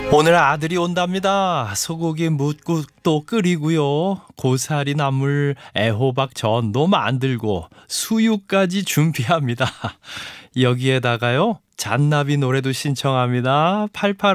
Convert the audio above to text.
오늘 아들이 온답니다. 소고기 뭇국도 끓이고요. 고사리 나물 애호박 전도 만들고 수육까지 준비합니다. 여기에다가요. 잔나비 노래도 신청합니다. 88